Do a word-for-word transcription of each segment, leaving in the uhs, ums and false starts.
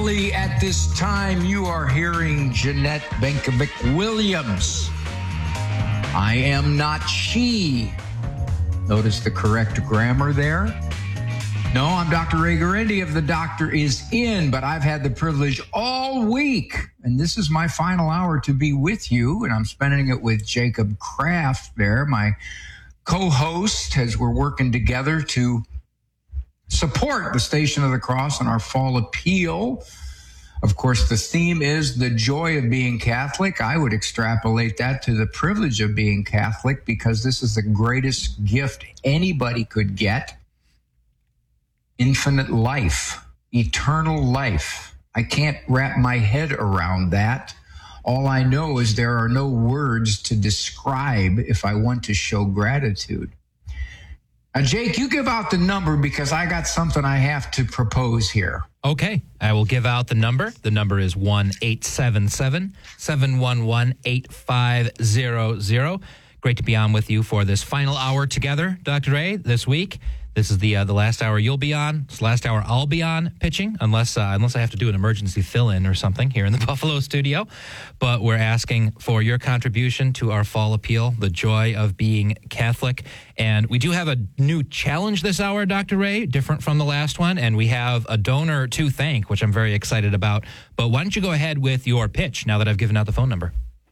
Normally at this time, you are hearing Jeanette Benkovic-Williams. I am not she. Notice the correct grammar there. No, I'm Doctor Ray Guarendi of The Doctor Is In, but I've had the privilege all week, and this is my final hour to be with you, and I'm spending it with Jacob Kraft there, my co-host, as we're working together to support the Station of the Cross and our fall appeal. Of course, the theme is the joy of being Catholic. I would extrapolate that to the privilege of being Catholic, because this is the greatest gift anybody could get. Infinite life, eternal life. I can't wrap my head around that. All I know is there are no words to describe if I want to show gratitude. Now, Jake, you give out the number because I got something I have to propose here. Okay, I will give out the number. The number is one eight seven seven, seven one one, eight five zero zero. Great to be on with you for this final hour together, Doctor Ray, this week. This is the uh, the last hour you'll be on. It's the last hour I'll be on pitching, unless uh, unless I have to do an emergency fill-in or something here in the Buffalo studio. But we're asking for your contribution to our fall appeal, the joy of being Catholic. And we do have a new challenge this hour, Doctor Ray, different from the last one. And we have a donor to thank, which I'm very excited about. But why don't you go ahead with your pitch now that I've given out the phone number?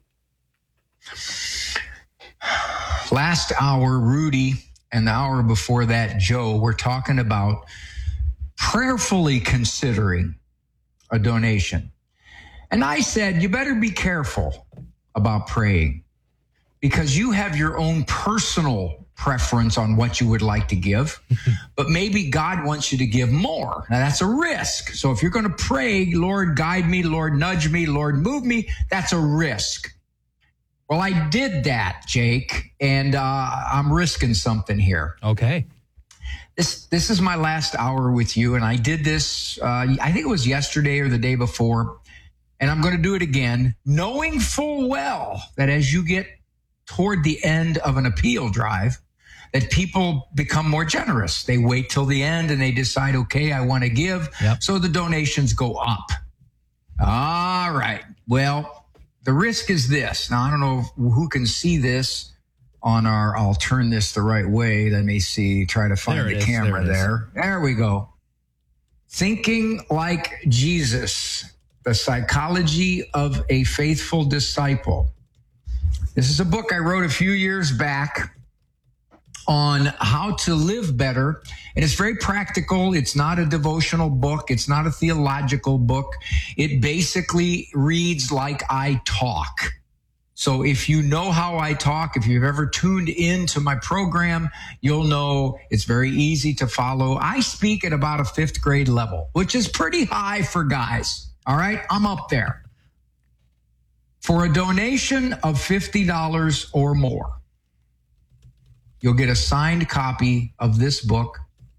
Last hour, Rudy, and the hour before that, Joe, we're talking about prayerfully considering a donation. And I said, you better be careful about praying, because you have your own personal preference on what you would like to give, but maybe God wants you to give more. Now, that's a risk. So if you're going to pray, Lord, guide me, Lord, nudge me, Lord, move me, that's a risk. Well, I did that, Jake, and uh, I'm risking something here. Okay. This this is my last hour with you, and I did this, uh, I think it was yesterday or the day before, and I'm going to do it again, knowing full well that as you get toward the end of an appeal drive, that people become more generous. They wait till the end, and they decide, okay, I want to give, yep. So the donations go up. All right, well, the risk is this. Now, I don't know who can see this on our, I'll turn this the right way. Let me see, try to find the camera there. There we go. Thinking Like Jesus, the Psychology of a Faithful Disciple. This is a book I wrote a few years back on how to live better. And it's very practical. It's not a devotional book. It's not a theological book. It basically reads like I talk. So if you know how I talk, if you've ever tuned into my program, you'll know it's very easy to follow. I speak at about a fifth grade level, which is pretty high for guys. All right, I'm up there. For a donation of fifty dollars or more, you'll get a signed copy of this book.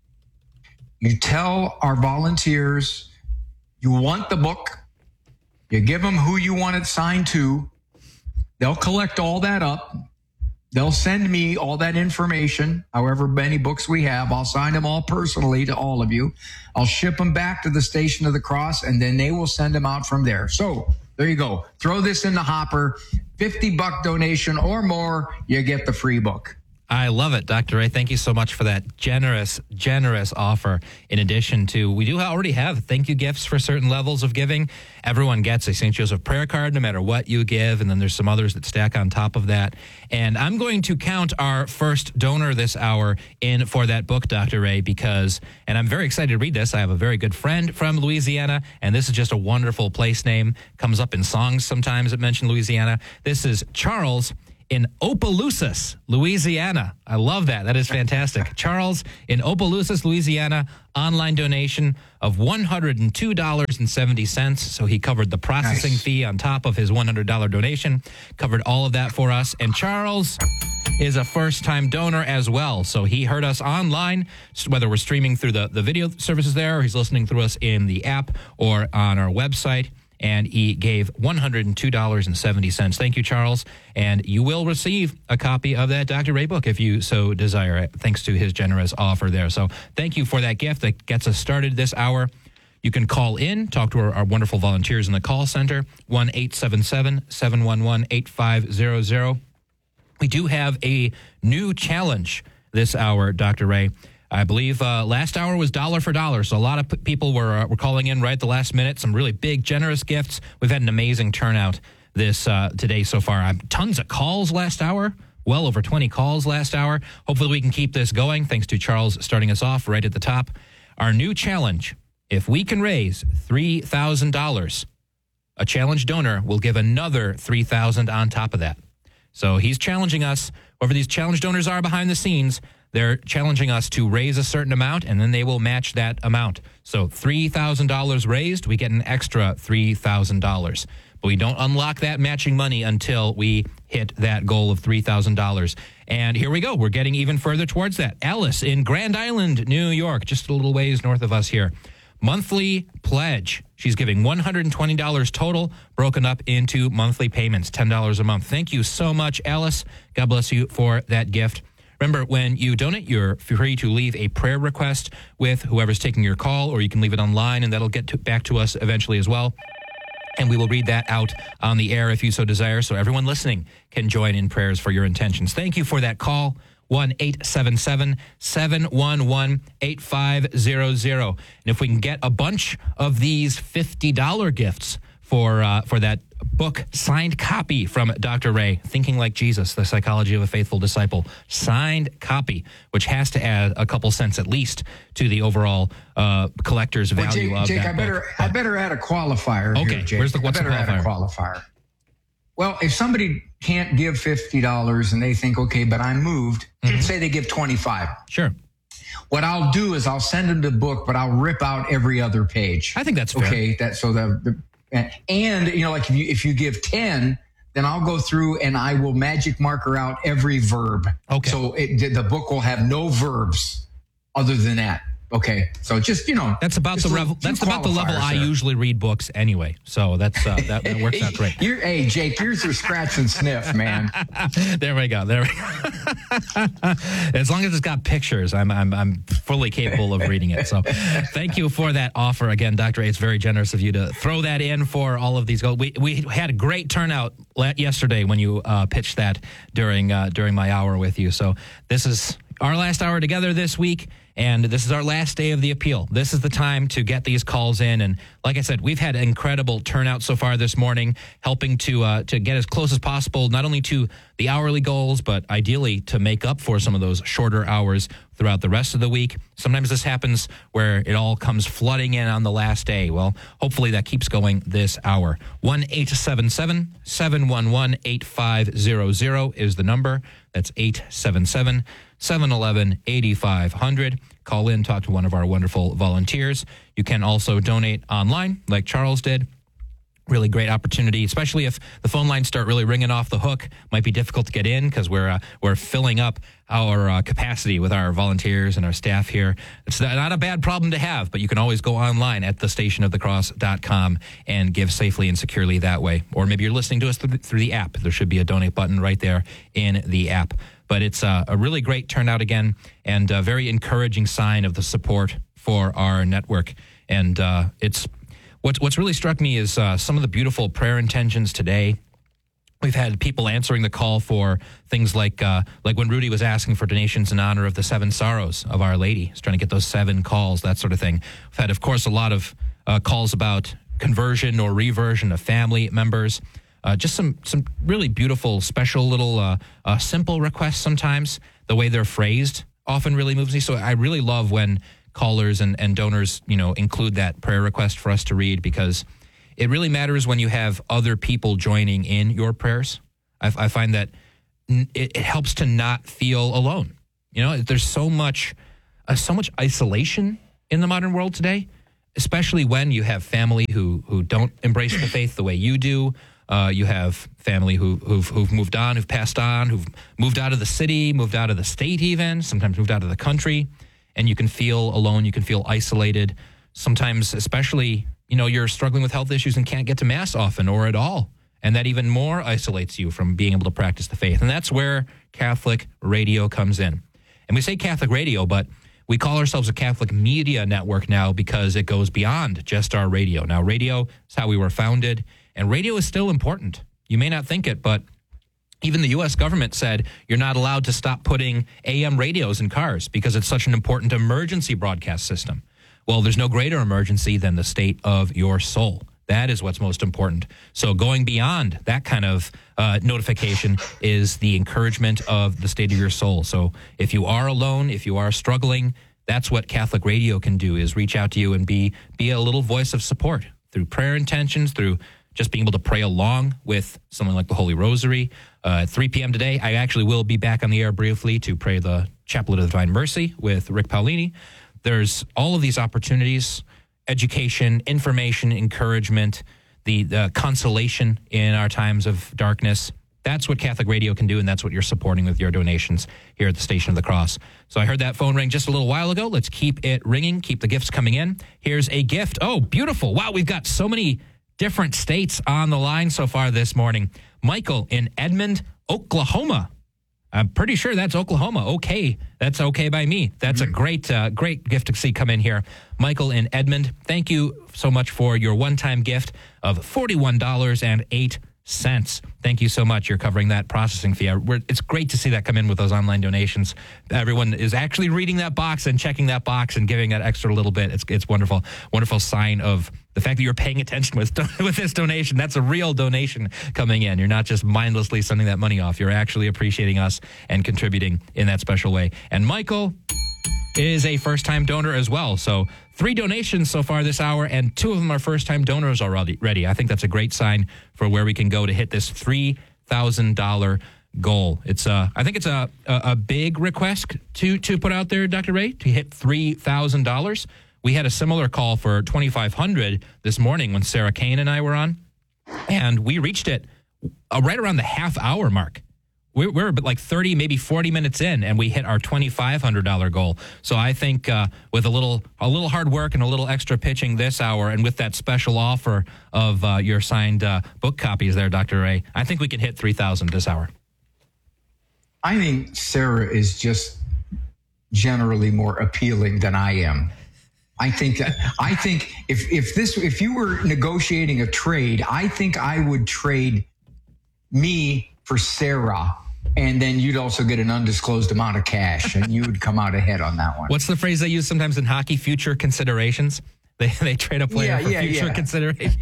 You tell our volunteers you want the book. You give them who you want it signed to. They'll collect all that up. They'll send me all that information, however many books we have. I'll sign them all personally to all of you. I'll ship them back to the Station of the Cross, and then they will send them out from there. So there you go. Throw this in the hopper. fifty buck donation or more, you get the free book. I love it, Doctor Ray. Thank you so much for that generous, generous offer. In addition to, we do already have thank you gifts for certain levels of giving. Everyone gets a Saint Joseph prayer card, no matter what you give, and then there's some others that stack on top of that. And I'm going to count our first donor this hour in for that book, Doctor Ray, because, and I'm very excited to read this. I have a very good friend from Louisiana, and this is just a wonderful place name. Comes up in songs sometimes that mention Louisiana. This is Charles in Opelousas, Louisiana. I love that. That is fantastic. Charles in Opelousas, Louisiana, online donation of one hundred two dollars and seventy cents. So he covered the processing nice. fee on top of his one hundred dollars donation, covered all of that for us. And Charles is a first-time donor as well. So he heard us online, whether we're streaming through the, the video services there, or he's listening through us in the app or on our website. And he gave one hundred two dollars and seventy cents. Thank you, Charles. And you will receive a copy of that Doctor Ray book if you so desire it, thanks to his generous offer there. So thank you for that gift that gets us started this hour. You can call in, talk to our, our wonderful volunteers in the call center, one eight seven seven, seven one one, eight five zero zero. We do have a new challenge this hour, Doctor Ray. I believe uh, last hour was dollar for dollar, so a lot of p- people were uh, were calling in right at the last minute. Some really big, generous gifts. We've had an amazing turnout this uh, today so far. Uh, tons of calls last hour. Well over twenty calls last hour. Hopefully we can keep this going, thanks to Charles starting us off right at the top. Our new challenge, if we can raise three thousand dollars, a challenge donor will give another three thousand dollars on top of that. So he's challenging us, whoever these challenge donors are behind the scenes, they're challenging us to raise a certain amount, and then they will match that amount. So three thousand dollars raised, we get an extra three thousand dollars. But we don't unlock that matching money until we hit that goal of three thousand dollars. And here we go. We're getting even further towards that. Alice in Grand Island, New York, just a little ways north of us here. Monthly pledge. She's giving one hundred twenty dollars total, broken up into monthly payments, ten dollars a month. Thank you so much, Alice. God bless you for that gift. Remember, when you donate, you're free to leave a prayer request with whoever's taking your call, or you can leave it online, and that'll get to, back to us eventually as well. And we will read that out on the air if you so desire, so everyone listening can join in prayers for your intentions. Thank you for that call, one eight seven seven, seven one one, eight five zero zero. And if we can get a bunch of these fifty dollars gifts for uh, for that book, signed copy from Doctor Ray, Thinking Like Jesus, The Psychology of a Faithful Disciple, signed copy, which has to add a couple cents at least to the overall uh, collector's well, value Jake, of Jake, that I better, book. I better add a qualifier Okay, here, Jake. where's the, what's I better the qualifier? add a qualifier. Well, if somebody can't give fifty dollars and they think, okay, but I'm moved, mm-hmm. say they give twenty-five. Sure. What I'll do is I'll send them the book, but I'll rip out every other page. I think that's fair. Okay, that so the, the and you know, like if you if you give ten, then I'll go through and I will magic marker out every verb. Okay. So it, the book will have no verbs other than that. Okay, so just you know, that's about the level. That's about the level I there. usually read books anyway. So that's uh, that, that works out great. You're, hey, Jake, yours are scratch and sniff, man. There we go. There we go. As long as it's got pictures, I'm I'm I'm fully capable of reading it. So thank you for that offer again, Doctor A. It's very generous of you to throw that in for all of these goals. We we had a great turnout yesterday when you uh, pitched that during uh, during my hour with you. So this is our last hour together this week. And this is our last day of the appeal. This is the time to get these calls in. And like I said, we've had incredible turnout so far this morning, helping to uh, to get as close as possible, not only to the hourly goals, but ideally to make up for some of those shorter hours throughout the rest of the week. Sometimes this happens where it all comes flooding in on the last day. Well, hopefully that keeps going this hour. one eight seven seven, seven one one, eight five zero zero is the number. That's eight seven seven, seven one one, eight five zero zero. Call in, talk to one of our wonderful volunteers. You can also donate online like Charles did. Really great opportunity, especially if the phone lines start really ringing off the hook. Might be difficult to get in because we're uh, we're filling up our uh, capacity with our volunteers and our staff here. It's not a bad problem to have, but you can always go online at the station of the cross dot com and give safely and securely that way. Or maybe you're listening to us through, through the app. There should be a donate button right there in the app. But it's uh, a really great turnout again, and a very encouraging sign of the support for our network. And uh, it's What's, what's really struck me is uh, some of the beautiful prayer intentions today. We've had people answering the call for things like uh, like when Rudy was asking for donations in honor of the seven sorrows of Our Lady. He's trying to get those seven calls, that sort of thing. We've had, of course, a lot of uh, calls about conversion or reversion of family members. Uh, just some some really beautiful, special little uh, uh, simple requests sometimes. The way they're phrased often really moves me. So I really love when callers and, and donors, you know, include that prayer request for us to read, because it really matters when you have other people joining in your prayers. I, I find that it, it helps to not feel alone. You know, there's so much, uh, so much isolation in the modern world today, especially when you have family who who don't embrace the faith the way you do. Uh, you have family who, who've, who've moved on, who've passed on, who've moved out of the city, moved out of the state even, sometimes moved out of the country. And you can feel alone, you can feel isolated. Sometimes, especially, you know, you're struggling with health issues and can't get to Mass often or at all. And that even more isolates you from being able to practice the faith. And that's where Catholic radio comes in. And we say Catholic radio, but We call ourselves a Catholic media network now because it goes beyond just our radio. Now, radio is how we were founded, and radio is still important. You may not think it, but even the U S government said you're not allowed to stop putting A M radios in cars because it's such an important emergency broadcast system. Well, there's no greater emergency than the state of your soul. That is what's most important. So going beyond that kind of uh, notification is the encouragement of the state of your soul. So if you are alone, if you are struggling, that's what Catholic radio can do, is reach out to you and be be a little voice of support through prayer intentions, through just being able to pray along with something like the Holy Rosary. Uh, at three p.m. today, I actually will be back on the air briefly to pray the Chaplet of the Divine Mercy with Rick Paolini. There's all of these opportunities: education, information, encouragement, the, the consolation in our times of darkness. That's what Catholic radio can do, and that's what you're supporting with your donations here at the Station of the Cross. So I heard that phone ring just a little while ago. Let's keep it ringing, keep the gifts coming in. Here's a gift. Oh, beautiful. Wow, we've got so many different states on the line so far this morning. Michael in Edmond, Oklahoma. I'm pretty sure that's Oklahoma. Okay, that's okay by me. That's mm-hmm. a great, uh, great gift to see come in here. Michael in Edmond, thank you so much for your one-time gift of forty-one dollars and eight cents. Thank you so much. You're covering that processing fee. We're, it's great to see that come in with those online donations. Everyone is actually reading that box and checking that box and giving that extra little bit. It's it's wonderful. Wonderful sign of the fact that you're paying attention with with this donation. That's a real donation coming in. You're not just mindlessly sending that money off. You're actually appreciating us and contributing in that special way. And Michael is a first-time donor as well. So three donations so far this hour, and two of them are first-time donors already. Ready. I think that's a great sign for where we can go to hit this three thousand dollars goal. It's uh, I think it's a, a a big request to to put out there, Doctor Ray, to hit three thousand dollars. We had a similar call for twenty-five hundred dollars this morning when Sarah Kane and I were on, and we reached it uh, right around the half-hour mark. We're, we're like thirty, maybe forty minutes in, and we hit our twenty-five hundred dollars goal. So I think uh, with a little a little hard work and a little extra pitching this hour, and with that special offer of uh, your signed uh, book copies there, Doctor Ray, I think we can hit three thousand this hour. I think Sarah is just generally more appealing than I am. I think that I think if if this if you were negotiating a trade, I think I would trade me for Sarah. And then you'd also get an undisclosed amount of cash, and you would come out ahead on that one. What's the phrase they use sometimes in hockey? Future considerations. They they trade a player yeah, for yeah, future yeah. consideration.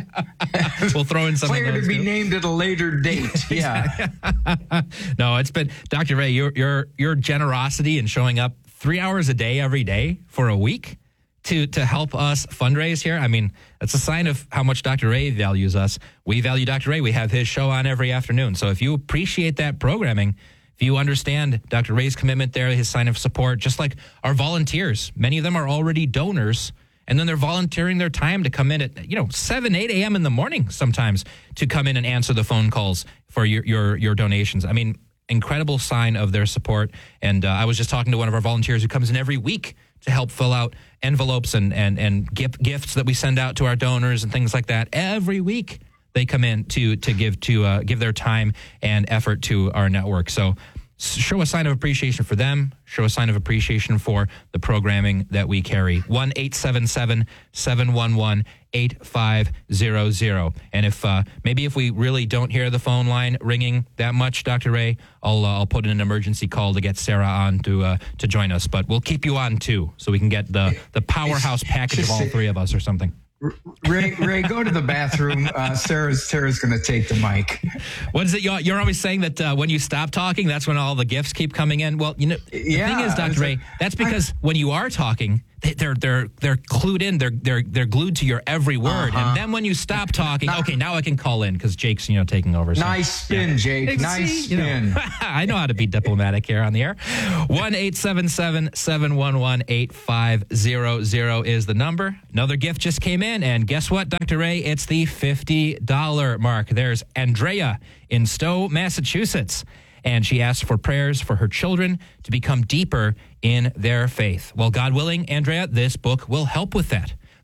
We'll throw in some player of those to be too. named at a later date. Yeah. No, it's been Doctor Ray. Your your your generosity in showing up three hours a day every day for a week to to help us fundraise here. I mean, that's a sign of how much Doctor Ray values us. We value Doctor Ray. We have his show on every afternoon. So if you appreciate that programming, if you understand Doctor Ray's commitment there, his sign of support, just like our volunteers, many of them are already donors, and then they're volunteering their time to come in at, you know, seven, eight a.m. in the morning sometimes to come in and answer the phone calls for your your, your donations. I mean, incredible sign of their support. And uh, I was just talking to one of our volunteers who comes in every week to help fill out envelopes and and and gift, gifts that we send out to our donors and things like that. Every week they come in to to give to uh, give their time and effort to our network. So show a sign of appreciation for them. Show a sign of appreciation for the programming that we carry. one eight seven seven, seven one one, eight five zero zero. And if uh, maybe if we really don't hear the phone line ringing that much, Doctor Ray, I'll uh, I'll put in an emergency call to get Sarah on to uh, to join us. But we'll keep you on too, so we can get the the powerhouse package of all three of us or something. Ray, Ray, go to the bathroom. Uh, Sarah's Sarah's going to take the mic. What is it? You're, you're always saying that uh, when you stop talking, that's when all the gifts keep coming in. Well, you know, the yeah, thing is, Doctor Ray, that's because I, when you are talking, they, they're they're they're clued in. They're they're they're glued to your every word. Uh-huh. And then when you stop talking, okay, now I can call in because Jake's you know taking over. So, nice spin, yeah. Jake. It's, nice see, spin. You know, I know how to be diplomatic here on the air. One eight seven seven seven one one eight five zero zero is the number. Another gift just came in, and guess what, Doctor Ray? It's the fifty dollars mark. There's Andrea in Stowe, Massachusetts. And she asked for prayers for her children to become deeper in their faith. Well, God willing, Andrea, this book will help with that.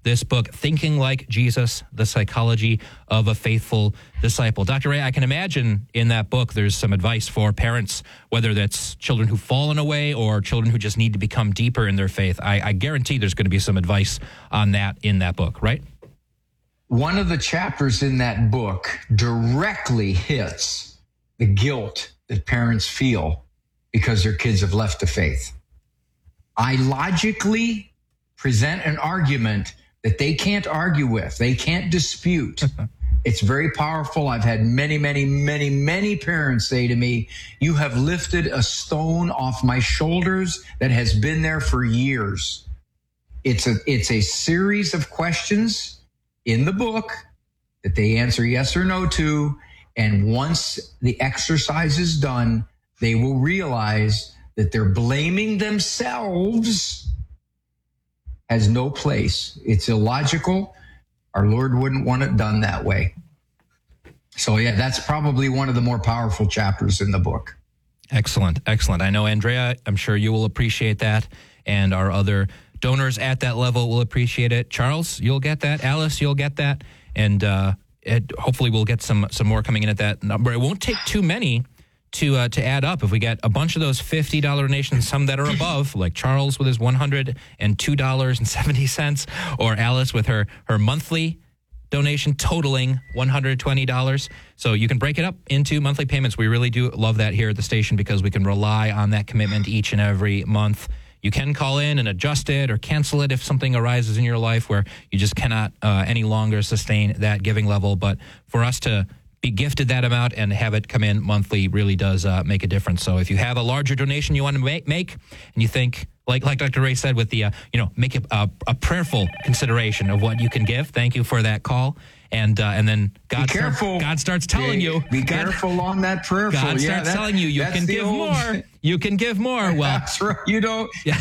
this book, Thinking Like Jesus, The Psychology of a Faithful Disciple. Doctor Ray, I can imagine in that book there's some advice for parents, whether that's children who've fallen away or children who just need to become deeper in their faith. I, I guarantee there's going to be some advice on that in that book, right? One of the chapters in that book directly hits the guilt that parents feel because their kids have left the faith. I logically present an argument that they can't argue with, they can't dispute. It's very powerful. I've had many, many, many, many parents say to me, you have lifted a stone off my shoulders that has been there for years. It's a, it's a series of questions in the book that they answer yes or no to. And once the exercise is done, they will realize that they're blaming themselves has no place. It's illogical. Our Lord wouldn't want it done that way. So yeah, that's probably one of the more powerful chapters in the book. Excellent, excellent. I know, Andrea, I'm sure you will appreciate that, and our other donors at that level will appreciate it. Charles, you'll get that. Alice, you'll get that. And uh, it, hopefully we'll get some some more coming in at that number. It won't take too many to uh, to add up. If we get a bunch of those fifty dollars donations, some that are above, like Charles with his one hundred two dollars and seventy cents, or Alice with her, her monthly donation totaling one hundred twenty dollars. So you can break it up into monthly payments. We really do love that here at the station because we can rely on that commitment each and every month. You can call in and adjust it or cancel it if something arises in your life where you just cannot uh, any longer sustain that giving level. But for us to be gifted that amount and have it come in monthly really does uh, make a difference. So if you have a larger donation you want to make, make and you think, like like Doctor Ray said, with the, uh, you know, make it a, a prayerful consideration of what you can give. Thank you for that call. And uh, and then God, be careful. Starts, God starts telling be, you. Be God, careful on that prayerful. God yeah, starts that, telling you you can give old... more. You can give more. Well, that's right. You don't. Yeah.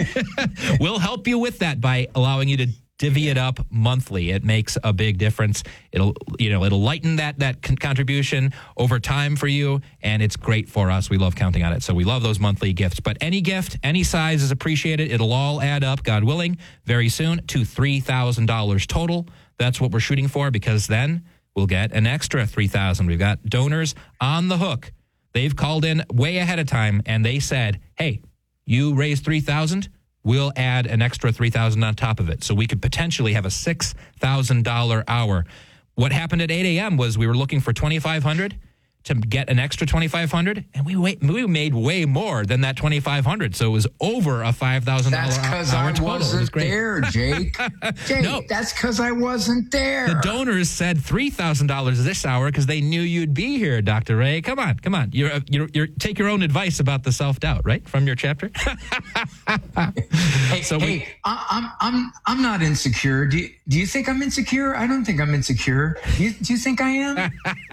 We'll help you with that by allowing you to divvy it up monthly. It makes a big difference. It'll, you know, it'll lighten that that con- contribution over time for you, and it's great for us. We love counting on it. So we love those monthly gifts. But any gift, any size is appreciated. It'll all add up, God willing, very soon to three thousand dollars total. That's what we're shooting for, because then we'll get an extra three thousand dollars. We've got donors on the hook. They've called in way ahead of time, and they said, hey, you raised three thousand dollars, we'll add an extra three thousand dollars on top of it. So we could potentially have a six thousand dollars hour. What happened at eight a.m. was we were looking for twenty-five hundred dollars to get an extra twenty-five hundred dollars, and we wait, we made way more than that twenty-five hundred dollars. So it was over a five thousand dollars hour That's because I total. wasn't there, Jake. Jake, no, that's because I wasn't there. The donors said three thousand dollars this hour because they knew you'd be here, Doctor Ray. Come on, come on. You're, you're, you're, take your own advice about the self-doubt, right, from your chapter? hey, so hey we, I, I'm, I'm, I'm not insecure. Do you, do you think I'm insecure? I don't think I'm insecure. Do you, do you think I am?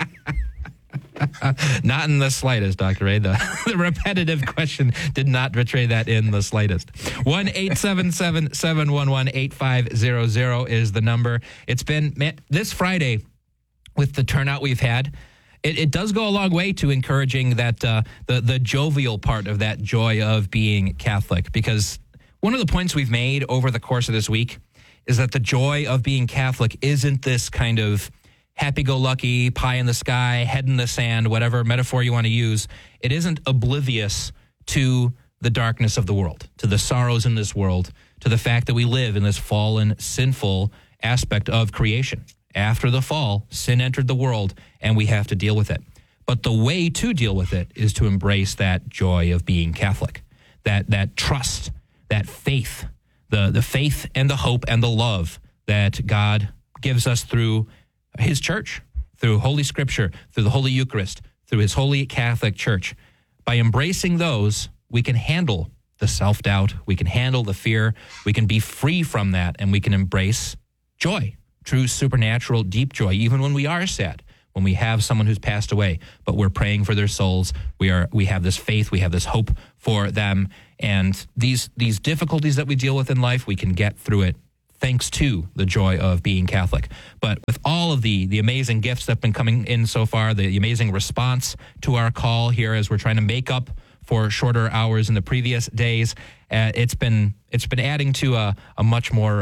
Not in the slightest, Doctor Ray. The, the repetitive question did not betray that in the slightest. one eight seven seven, seven one one, eight five zero zero is the number. It's been, man, this Friday, with the turnout we've had, it, it does go a long way to encouraging that uh, the, the jovial part of that joy of being Catholic. Because one of the points we've made over the course of this week is that the joy of being Catholic isn't this kind of happy-go-lucky, pie in the sky, head in the sand, whatever metaphor you want to use. It isn't oblivious to the darkness of the world, to the sorrows in this world, to the fact that we live in this fallen, sinful aspect of creation. After the fall, sin entered the world, and we have to deal with it. But the way to deal with it is to embrace that joy of being Catholic, that that trust, that faith, the, the faith and the hope and the love that God gives us through His church, through Holy Scripture, through the Holy Eucharist, through His Holy Catholic Church. By embracing those, we can handle the self-doubt, we can handle the fear, we can be free from that, and we can embrace joy, true supernatural, deep joy, even when we are sad, when we have someone who's passed away, but we're praying for their souls. We are, we have this faith, we have this hope for them, and these these difficulties that we deal with in life, we can get through it thanks to the joy of being Catholic. But with all of the the amazing gifts that have been coming in so far, the amazing response to our call here as we're trying to make up for shorter hours in the previous days, uh, it's been it's been adding to a, a much more uh,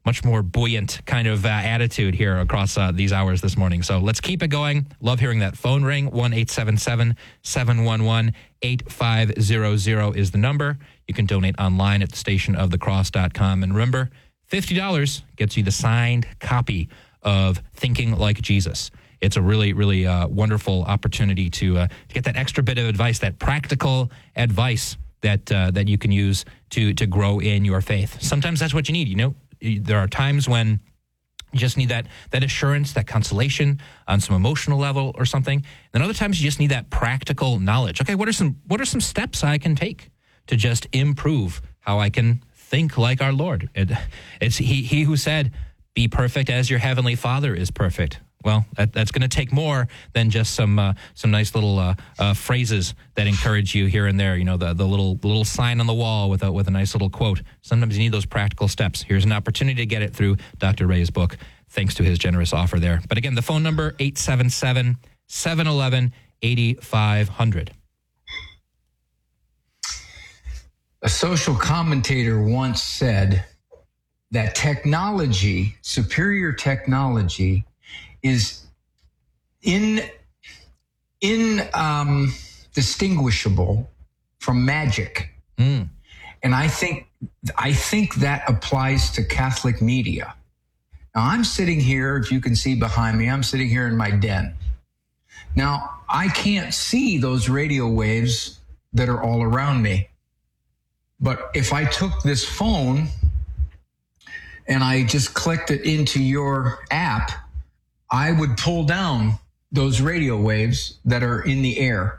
much more buoyant kind of uh, attitude here across uh, these hours this morning. So let's keep it going. Love hearing that phone ring. one eight seven seven, seven one one, eight five zero zero is the number. You can donate online at the station of the cross dot com. And remember, fifty dollars gets you the signed copy of Thinking Like Jesus. It's a really, really uh, wonderful opportunity to, uh, to get that extra bit of advice, that practical advice that uh, that you can use to to grow in your faith. Sometimes that's what you need. You know, there are times when you just need that that assurance, that consolation on some emotional level or something. And other times you just need that practical knowledge. Okay, what are some what are some steps I can take to just improve how I can think like our Lord? It, it's he he who said, "Be perfect as your heavenly Father is perfect." Well, that, that's going to take more than just some uh, some nice little uh, uh, phrases that encourage you here and there. You know, the the little the little sign on the wall with a with a nice little quote. Sometimes you need those practical steps. Here's an opportunity to get it through Doctor Ray's book, thanks to his generous offer there. But again, the phone number, eight seven seven, seven one one, eight five zero zero. A social commentator once said that technology, superior technology, is in in um, distinguishable from magic, mm. and I think I think that applies to Catholic media. Now, I'm sitting here. If you can see behind me, I'm sitting here in my den. Now, I can't see those radio waves that are all around me, but if I took this phone and I just clicked it into your app, I would pull down those radio waves that are in the air.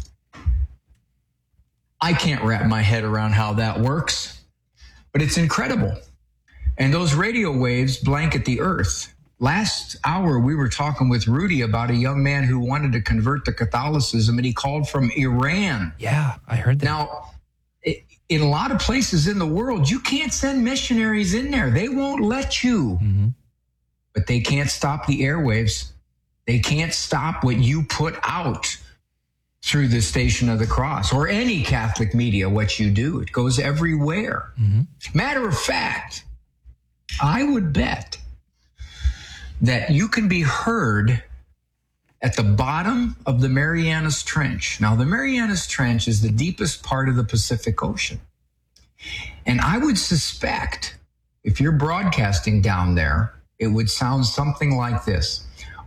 I can't wrap my head around how that works, but it's incredible. And those radio waves blanket the earth. Last hour, we were talking with Rudy about a young man who wanted to convert to Catholicism, and he called from Iran. Yeah, I heard that. Now, in a lot of places in the world, you can't send missionaries in there. They won't let you. Mm-hmm. But they can't stop the airwaves. They can't stop what you put out through the Station of the Cross or any Catholic media, what you do. It goes everywhere. Mm-hmm. Matter of fact, I would bet that you can be heard at the bottom of the Marianas Trench. Now, the Marianas Trench is the deepest part of the Pacific Ocean. And I would suspect if you're broadcasting down there, it would sound something like this.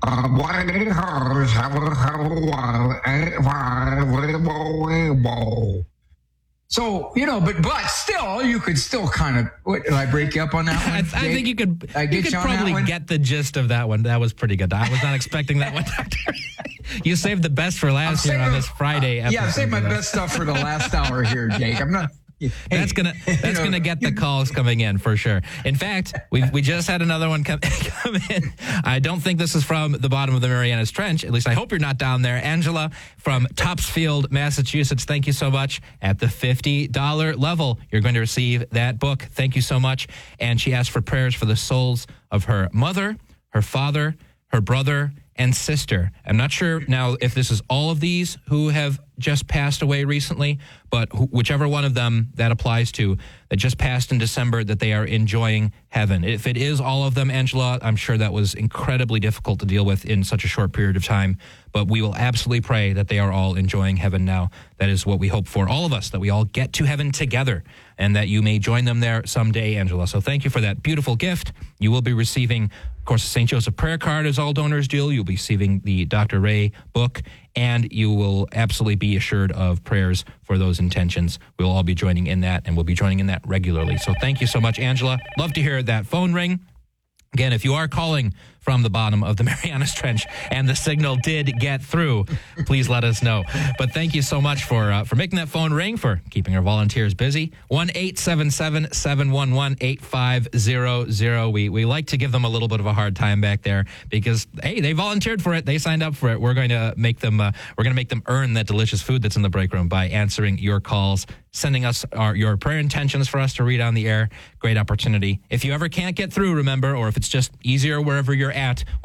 So, you know, but but still, you could still kind of, what, did I break you up on that one? I, I think you could, I you could you probably get the gist of that one. That was pretty good. I was not expecting that one, Doctor. You saved the best for last year on this Friday uh, episode. Yeah, I saved my best stuff for the last hour here, Jake. I'm not... Hey, that's gonna that's you know, gonna get the calls coming in for sure. In fact, we we just had another one come, come in. I don't think this is from the bottom of the Marianas Trench. At least I hope you're not down there. Angela from Topsfield, Massachusetts. Thank you so much. At the fifty dollars level, you're going to receive that book. Thank you so much. And she asked for prayers for the souls of her mother, her father, her brother, and sister. I'm not sure now if this is all of these who have just passed away recently, but wh- whichever one of them that applies to, that just passed in December, that they are enjoying heaven. If it is all of them, Angela, I'm sure that was incredibly difficult to deal with in such a short period of time, but we will absolutely pray that they are all enjoying heaven now. That is what we hope for all of us, that we all get to heaven together, and that you may join them there someday, Angela. So thank you for that beautiful gift. You will be receiving, of course, the Saint Joseph prayer card, as all donors do. You'll be receiving the Doctor Ray book, and you will absolutely be assured of prayers for those intentions. We'll all be joining in that, and we'll be joining in that regularly. So thank you so much, Angela. Love to hear that phone ring. Again, if you are calling from the bottom of the Marianas Trench and the signal did get through, please let us know. But thank you so much for uh, for making that phone ring, for keeping our volunteers busy. one eight seven seven, seven one one, eight five zero zero. We we like to give them a little bit of a hard time back there because, hey, they volunteered for it. They signed up for it. We're going to make them uh, we're going to make them earn that delicious food that's in the break room by answering your calls, sending us our, your prayer intentions for us to read on the air. Great opportunity. If you ever can't get through, remember, or if it's just easier wherever you're at,